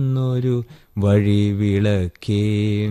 ൊരു വഴിവിളക്കേ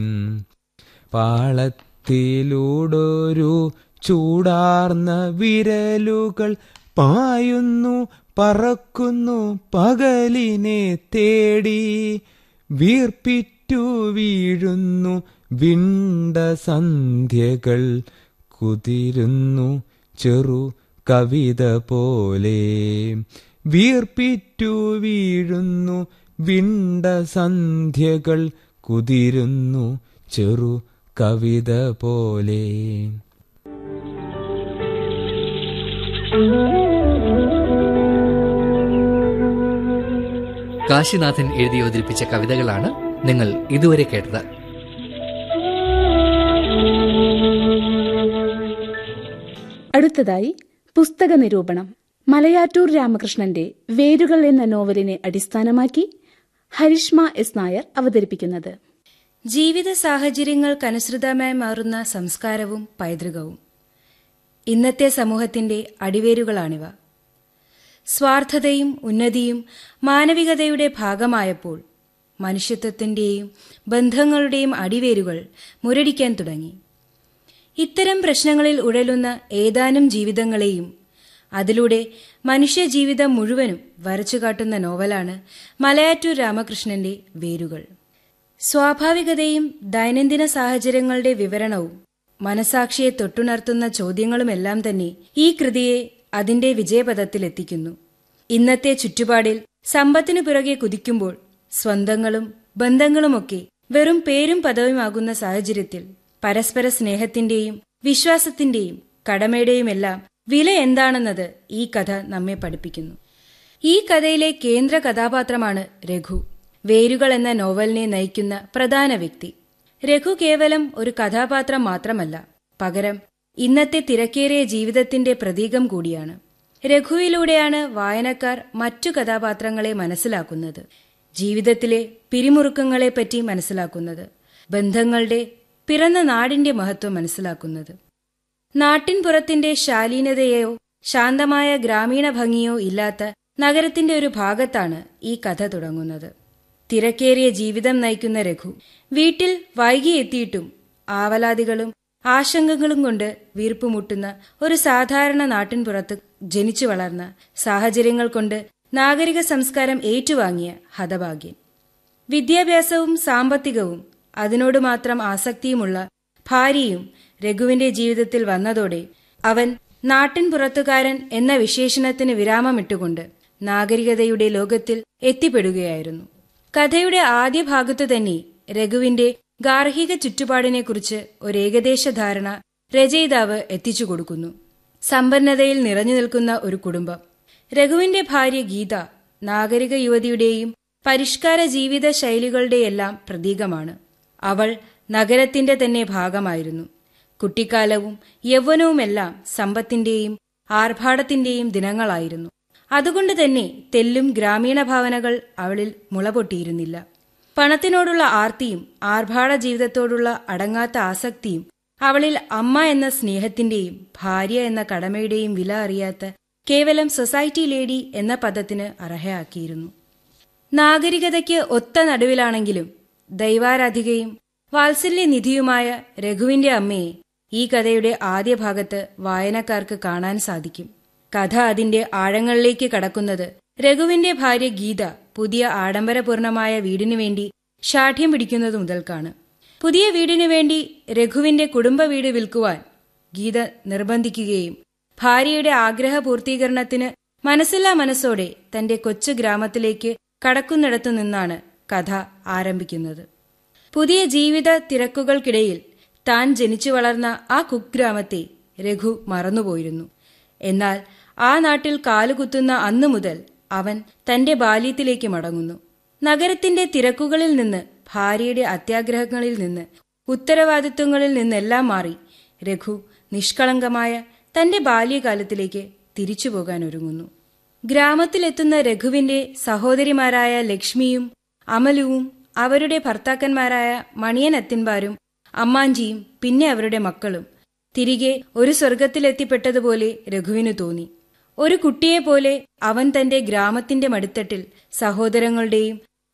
പാളത്തിലൂടൊരു ചൂടാർന്ന വിരലുകൾ പായുന്നു പറക്കുന്നു പകലിനെ തേടി വീർപ്പിറ്റു വീഴുന്നു വിണ്ട സന്ധ്യകൾ കുതിരുന്നു ചെറു കവിത പോലെ വീർപ്പിറ്റു വീഴുന്നു വിണ്ട സന്ധ്യകൾ കുതിരുന്നു ചെറു കവിത പോലെ. കാശിനാഥൻ എഴുതി അവതരിപ്പിച്ച കവിതകളാണ് നിങ്ങൾ ഇതുവരെ കേട്ടത്. അടുത്തതായി പുസ്തക നിരൂപണം. മലയാറ്റൂർ രാമകൃഷ്ണന്റെ വേരുകൾ എന്ന നോവലിനെ അടിസ്ഥാനമാക്കി ഹരിഷ്മ എസ് നായർ അവതരിപ്പിക്കുന്നത്. ജീവിത സാഹചര്യങ്ങൾക്കനുസൃതമായി മാറുന്ന സംസ്കാരവും പൈതൃകവും ഇന്നത്തെ സമൂഹത്തിന്റെ അടിവേരുകളാണിവ. സ്വാർത്ഥതയും ഉന്നതിയും മാനവികതയുടെ ഭാഗമായപ്പോൾ മനുഷ്യത്വത്തിന്റെയും ബന്ധങ്ങളുടെയും അടിവേരുകൾ മുരടിക്കാൻ തുടങ്ങി. ഇത്തരം പ്രശ്നങ്ങളിൽ ഉഴലുന്ന ഏതാനും ജീവിതങ്ങളെയും അതിലൂടെ മനുഷ്യജീവിതം മുഴുവനും വരച്ചുകാട്ടുന്ന നോവലാണ് മലയാറ്റൂർ രാമകൃഷ്ണന്റെ വേരുകൾ. സ്വാഭാവികതയും ദൈനംദിന സാഹചര്യങ്ങളുടെ വിവരണവും മനസാക്ഷിയെ തൊട്ടുണർത്തുന്ന ചോദ്യങ്ങളുമെല്ലാം തന്നെ ഈ കൃതിയെ അതിന്റെ വിജയപഥത്തിലെത്തിക്കുന്നു. ഇന്നത്തെ ചുറ്റുപാടിൽ സമ്പത്തിനു പുറകെ കുതിക്കുമ്പോൾ സ്വന്തങ്ങളും ബന്ധങ്ങളുമൊക്കെ വെറും പേരും പദവുമാകുന്ന സാഹചര്യത്തിൽ പരസ്പര സ്നേഹത്തിന്റെയും വിശ്വാസത്തിന്റെയും കടമയുടെയുമെല്ലാം വില എന്താണെന്നത് ഈ കഥ നമ്മെ പഠിപ്പിക്കുന്നു. ഈ കഥയിലെ കേന്ദ്ര കഥാപാത്രമാണ് രഘു, വേരുകൾ എന്ന നോവലിനെ നയിക്കുന്ന പ്രധാന വ്യക്തി. രഘു കേവലം ഒരു കഥാപാത്രം മാത്രമല്ല, പകരം ഇന്നത്തെ തിരക്കേറിയ ജീവിതത്തിന്റെ പ്രതീകം കൂടിയാണ്. രഘുവിലൂടെയാണ് വായനക്കാർ മറ്റു കഥാപാത്രങ്ങളെ മനസ്സിലാക്കുന്നത്, ജീവിതത്തിലെ പിരിമുറുക്കങ്ങളെപ്പറ്റി മനസ്സിലാക്കുന്നത്, ബന്ധങ്ങളുടെ പിറന്ന നാടിന്റെ മഹത്വം മനസ്സിലാക്കുന്നത്. നാട്ടിൻ പുറത്തിന്റെ ശാലീനതയോ ശാന്തമായ ഗ്രാമീണ ഭംഗിയോ ഇല്ലാത്ത നഗരത്തിന്റെ ഒരു ഭാഗത്താണ് ഈ കഥ തുടങ്ങുന്നത്. തിരക്കേറിയ ജീവിതം നയിക്കുന്ന രഘു വീട്ടിൽ വൈകി എത്തിയിട്ടും ആവലാതികളും ആശങ്കകളും കൊണ്ട് വീർപ്പുമുട്ടുന്ന ഒരു സാധാരണ നാട്ടിൻപുറത്ത് ജനിച്ചു വളർന്ന, സാഹചര്യങ്ങൾ കൊണ്ട് നാഗരിക സംസ്കാരം ഏറ്റുവാങ്ങിയ ഹതഭാഗ്യൻ. വിദ്യാഭ്യാസവും സാമ്പത്തികവും അതിനോട് മാത്രം ആസക്തിയുമുള്ള ഭാര്യയും രഘുവിന്റെ ജീവിതത്തിൽ വന്നതോടെ അവൻ നാട്ടിൻപുറത്തുകാരൻ എന്ന വിശേഷണത്തിന് വിരാമമിട്ടുകൊണ്ട് നാഗരികതയുടെ ലോകത്തിൽ എത്തിപ്പെടുകയായിരുന്നു. കഥയുടെ ആദ്യ ഭാഗത്തു തന്നെ രഘുവിന്റെ ഗാർഹിക ചുറ്റുപാടിനെക്കുറിച്ച് ഒരു ഏകദേശ ധാരണ രചയിതാവ് എത്തിച്ചു കൊടുക്കുന്നു. സമ്പന്നതയിൽ നിറഞ്ഞു നിൽക്കുന്ന ഒരു കുടുംബം. രഘുവിന്റെ ഭാര്യ ഗീത നാഗരിക യുവതിയുടെയും പരിഷ്കാര ജീവിത ശൈലികളുടെയെല്ലാം പ്രതീകമാണ്. അവൾ നഗരത്തിന്റെ തന്നെ ഭാഗമായിരുന്നു. കുട്ടിക്കാലവും യൗവനവുമെല്ലാം സമ്പത്തിന്റെയും ആർഭാടത്തിന്റെയും ദിനങ്ങളായിരുന്നു. അതുകൊണ്ട് തന്നെ തെല്ലും ഗ്രാമീണ ഭാവനകൾ അവളിൽ മുളപൊട്ടിയിരുന്നില്ല. പണത്തിനോടുള്ള ആർത്തിയും ആർഭാട ജീവിതത്തോടുള്ള അടങ്ങാത്ത ആസക്തിയും അവളിൽ അമ്മ എന്ന സ്നേഹത്തിന്റെയും ഭാര്യ എന്ന കടമയുടെയും വില അറിയാത്ത കേവലം സൊസൈറ്റി ലേഡി എന്ന പദത്തിന് അർഹയാക്കിയിരുന്നു. നാഗരികതയ്ക്ക് ഒത്ത നടുവിലാണെങ്കിലും ദൈവാരാധികയും വാത്സല്യനിധിയുമായ രഘുവിന്റെ അമ്മയെ ഈ കഥയുടെ ആദ്യ ഭാഗത്ത് വായനക്കാർക്ക് കാണാൻ സാധിക്കും. കഥ അതിന്റെ ആഴങ്ങളിലേക്ക് കടക്കുന്നത് രഘുവിന്റെ ഭാര്യ ഗീത പുതിയ ആഡംബരപൂർണമായ വീടിനു വേണ്ടി ശാഠ്യം പിടിക്കുന്നത് മുതൽക്കാണ്. പുതിയ വീടിനു വേണ്ടി രഘുവിന്റെ കുടുംബ വീട് വിൽക്കുവാൻ ഗീത നിർബന്ധിക്കുകയും ഭാര്യയുടെ ആഗ്രഹ പൂർത്തീകരണത്തിന് മനസ്സില്ലാ മനസ്സോടെ തന്റെ കൊച്ചു ഗ്രാമത്തിലേക്ക് കടക്കുന്നിടത്തു നിന്നാണ് കഥ ആരംഭിക്കുന്നത്. പുതിയ ജീവിത തിരക്കുകൾക്കിടയിൽ താൻ ജനിച്ചു വളർന്ന ആ കുഗ്രാമത്തെ രഘു മറന്നുപോയിരുന്നു. എന്നാൽ ആ നാട്ടിൽ കാലുകുത്തുന്ന അന്നു മുതൽ അവൻ തന്റെ ബാല്യത്തിലേക്ക് മടങ്ങുന്നു. നഗരത്തിന്റെ തിരക്കുകളിൽ നിന്ന്, ഭാര്യയുടെ അത്യാഗ്രഹങ്ങളിൽ നിന്ന്, ഉത്തരവാദിത്വങ്ങളിൽ നിന്നെല്ലാം മാറി രഘു നിഷ്കളങ്കമായ തന്റെ ബാല്യകാലത്തിലേക്ക് തിരിച്ചുപോകാൻ ഒരുങ്ങുന്നു. ഗ്രാമത്തിലെത്തുന്ന രഘുവിന്റെ സഹോദരിമാരായ ലക്ഷ്മിയും അമലുവും അവരുടെ ഭർത്താക്കന്മാരായ മണിയൻ അത്തിൻപാരും അമ്മാഞ്ചിയും പിന്നെ അവരുടെ മക്കളും തിരികെ ഒരു സ്വർഗത്തിലെത്തിപ്പെട്ടതുപോലെ രഘുവിനു തോന്നി. ഒരു കുട്ടിയെപ്പോലെ അവൻ തന്റെ ഗ്രാമത്തിന്റെ മടിത്തട്ടിൽ സഹോദരങ്ങളുടെയും